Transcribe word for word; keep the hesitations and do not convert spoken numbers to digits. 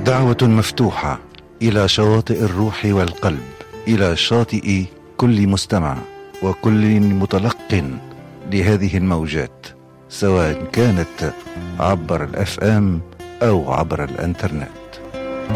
دعوة مفتوحة إلى شواطئ الروح والقلب، إلى شاطئ كل مستمع وكل متلق لهذه الموجات، سواء كانت عبر الأف أم أو عبر الإنترنت.